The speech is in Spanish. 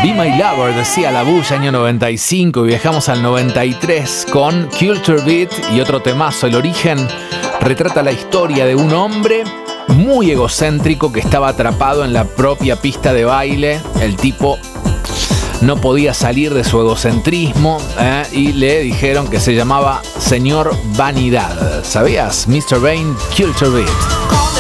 Be My Lover, decía La Bulla, año 95, y viajamos al 93 con Culture Beat y otro temazo. El Origen retrata la historia de un hombre muy egocéntrico que estaba atrapado en la propia pista de baile. El tipo no podía salir de su egocentrismo y le dijeron que se llamaba Señor Vanidad. ¿Sabías? Mr. Vain, Culture Beat.